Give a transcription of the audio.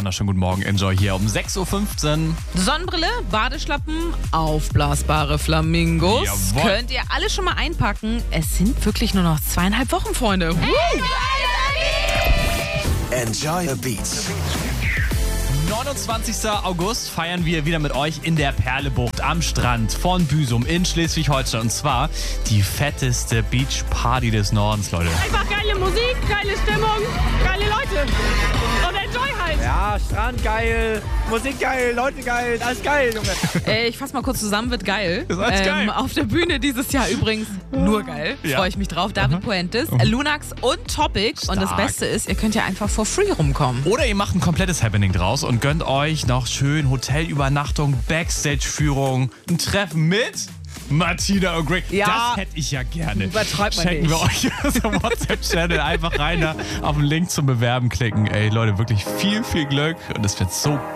Jana, schönen guten Morgen. Enjoy hier um 6.15 Uhr. Sonnenbrille, Badeschlappen, aufblasbare Flamingos. Jawohl. Könnt ihr alle schon mal einpacken. Es sind wirklich nur noch 2,5 Wochen, Freunde. Enjoy the Beats. 29. August feiern wir wieder mit euch in der Perlebucht am Strand von Büsum in Schleswig-Holstein. Und zwar die fetteste Beachparty des Nordens, Leute. Einfach geile Musik, geile Stimmung, geile Leute. Und enjoy halt. Ja, Strand geil, Musik geil, Leute geil, alles geil, Junge. Ich fasse mal kurz zusammen, wird geil. Ist alles geil. Auf der Bühne dieses Jahr übrigens nur geil. Ja. Freue ich mich drauf. David Puentes, Lunax und Topic. Und das Stark. Beste ist, ihr könnt ja einfach for free rumkommen. Oder ihr macht ein komplettes Happening draus und gönnt euch noch schön Hotelübernachtung, Backstage-Führung, ein Treffen mit Martina O'Grady. Ja. Das hätte ich ja gerne. Übertreibt man Schenken nicht. wir euch das WhatsApp-Channel einfach rein, da auf den Link zum Bewerben klicken. Ey, Leute, wirklich viel, viel Glück und es wird so